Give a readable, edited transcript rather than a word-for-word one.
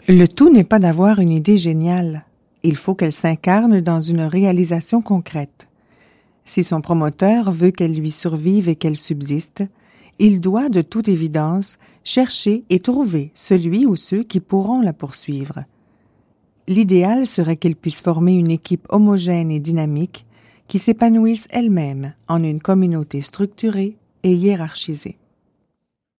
Le tout n'est pas d'avoir une idée géniale. Il faut qu'elle s'incarne dans une réalisation concrète. Si son promoteur veut qu'elle lui survive et qu'elle subsiste, il doit, de toute évidence, chercher et trouver celui ou ceux qui pourront la poursuivre. L'idéal serait qu'il puisse former une équipe homogène et dynamique qui s'épanouisse elle-même en une communauté structurée et hiérarchisée.